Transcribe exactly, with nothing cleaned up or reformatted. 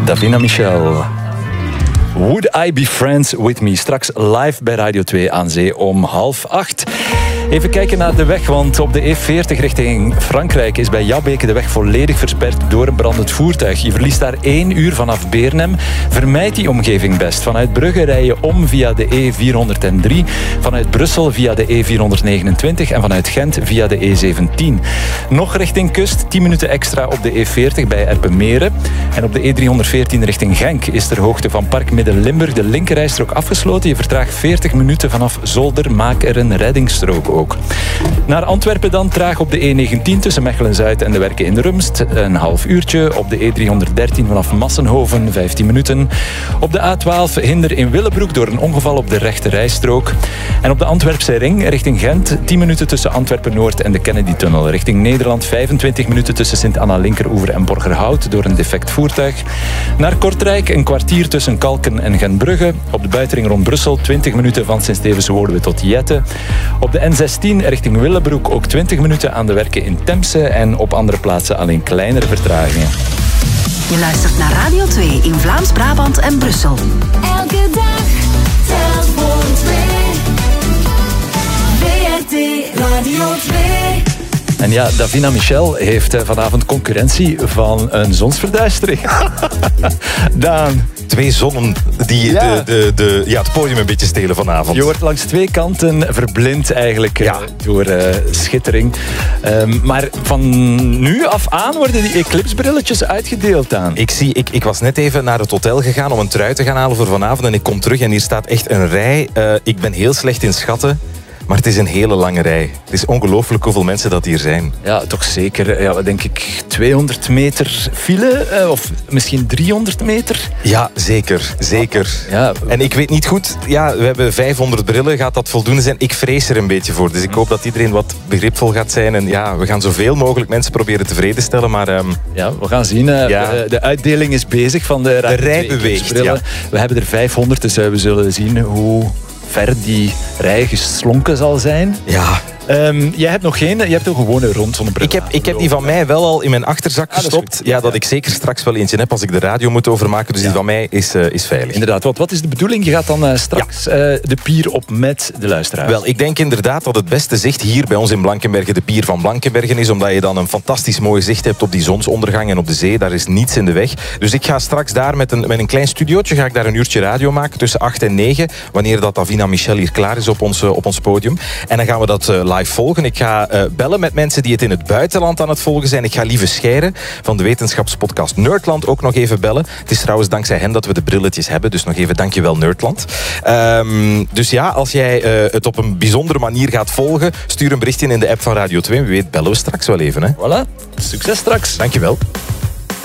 Davina Michel. Would I Be Friends With Me? Straks live bij Radio twee aan Zee om half acht. Even kijken naar de weg, want op de E veertig richting Frankrijk is bij Jabbeke de weg volledig versperd door een brandend voertuig. Je verliest daar één uur vanaf Beernem. Vermijd die omgeving best. Vanuit Brugge rij je om via de E vierhonderddrie, vanuit Brussel via de E vierhonderdnegenentwintig en vanuit Gent via de E zeventien. Nog richting kust, tien minuten extra op de E veertig bij Erpenmeren. En op de E driehonderdveertien richting Genk is ter hoogte van Park Midden-Limburg de linkerrijstrook afgesloten. Je vertraagt veertig minuten vanaf Zolder. Maak er een reddingsstrook ook. Naar Antwerpen dan, traag op de E negentien tussen Mechelen-Zuid en de Werken in Rumst. Een half uurtje. Op de E driehonderddertien vanaf Massenhoven, vijftien minuten. Op de A twaalf hinder in Willebroek door een ongeval op de rechte rijstrook. En op de Antwerpse ring richting Gent, tien minuten tussen Antwerpen-Noord en de Kennedy-tunnel. Richting Nederland, vijfentwintig minuten tussen Sint-Anna-Linkeroever en Borgerhout door een defect voertuig. Naar Kortrijk, een kwartier tussen Kalken en Gentbrugge. Op de buitenring rond Brussel, twintig minuten van Sint-Stevens-Woluwe tot Jette. Op de N zestien richting Willebroek ook twintig minuten aan de Werken in Temse. En op andere plaatsen alleen kleinere vertragingen. Je luistert naar Radio twee in Vlaams-Brabant en Brussel. Elke dag telt voor twee. V R T Radio twee. En ja, Davina Michel heeft vanavond concurrentie van een zonsverduistering. Daan. Twee zonnen die ja. De, de, de, ja, het podium een beetje stelen vanavond. Je wordt langs twee kanten verblind eigenlijk ja. uh, door uh, schittering. Um, maar van nu af aan worden die eclipsebrilletjes uitgedeeld aan. Ik, zie, ik, ik was net even naar het hotel gegaan om een trui te gaan halen voor vanavond. En ik kom terug en hier staat echt een rij. Uh, ik ben heel slecht in schatten. Maar het is een hele lange rij. Het is ongelooflijk hoeveel mensen dat hier zijn. Ja, toch zeker. Ja, denk ik tweehonderd meter file. Uh, of misschien driehonderd meter. Ja, zeker. Zeker. Ja. En ik weet niet goed. Ja, we hebben vijfhonderd brillen. Gaat dat voldoende zijn? Ik vrees er een beetje voor. Dus ik hoop dat iedereen wat begripvol gaat zijn. En ja, we gaan zoveel mogelijk mensen proberen tevreden stellen. Maar um... ja, we gaan zien. Uh, ja. de, de uitdeling is bezig van de, de rij beweegt. Ja. We hebben er vijfhonderd, dus we zullen zien hoe ver die rij geslonken zal zijn. Ja. Um, jij hebt nog geen, je hebt een gewone rondzonnebril. Ik heb, ik heb die van mij wel al in mijn achterzak ah, gestopt. Dat ja, dat ja. ik zeker straks wel eentje heb als ik de radio moet overmaken. Dus ja. die van mij is, uh, is veilig. Inderdaad. Wat, wat is de bedoeling? Je gaat dan uh, straks ja. uh, de pier op met de luisteraars. Wel, ik denk inderdaad dat het beste zicht hier bij ons in Blankenberge de pier van Blankenbergen is. Omdat je dan een fantastisch mooi zicht hebt op die zonsondergang en op de zee. Daar is niets in de weg. Dus ik ga straks daar met een, met een klein studiootje ga ik daar een uurtje radio maken tussen acht en negen. Wanneer dat Davina Michel hier klaar is op ons, uh, op ons podium. En dan gaan we dat uh, live volgen. Ik ga Uh, bellen met mensen die het in het buitenland aan het volgen zijn. Ik ga Lieve Scheire van de wetenschapspodcast Nerdland ook nog even bellen. Het is trouwens dankzij hen dat we de brilletjes hebben. Dus nog even dankjewel Nerdland. Um, dus ja, als jij uh, het op een bijzondere manier gaat volgen, stuur een berichtje in de app van Radio twee. Wie weet bellen we straks wel even. Hè? Voilà. Succes straks. Dankjewel.